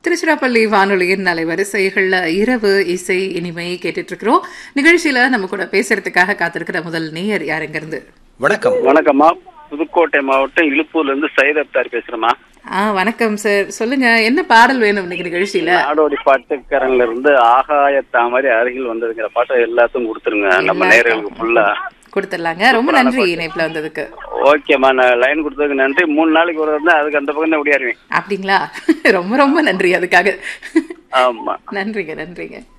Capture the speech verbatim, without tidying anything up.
திருச்சிராப்பள்ளி வானொலியின் அலைவரிசைகள்ல இரவு இசை இனிமை கேட்டுட்டு இருக்கிறோம். நிகழ்ச்சியில நம்ம கூட பேசுறதுக்காக காத்திருக்கிற முதல் நேயர் யாருங்க இருந்து? வணக்கம். வணக்கம்மா. புதுக்கோட்டை மாவட்டம் இழுப்பூர்ல இருந்து சையத் அப்தார் பேசுறேம்மா. ஆ வணக்கம் சார், சொல்லுங்க என்ன பாடல் வேணும் இன்னைக்கு நிகழ்ச்சியில? நாடோடி பாட்டுக்காரன்ல இருந்து ஆகாய தாமரை அருகில் வந்ததுங்கிற பாட்டை எல்லாத்துக்கும் கொடுத்துருங்க, நம்ம நேயர்களுக்கு ஃபுல்லா கொடுத்துடலாங்க. ரொம்ப நன்றி இணைப்புல வந்ததுக்கு. ஓகேம்மா, நான் லைன் கொடுத்ததுக்கு நன்றி. மூணு நாளைக்கு ஒரு இருந்தா அதுக்கு அந்த பக்கம் தான் ஓடியாருவேன். அப்படிங்களா? ரொம்ப ரொம்ப நன்றி அதுக்காக. ஆமா, நன்றிங்க நன்றிங்க.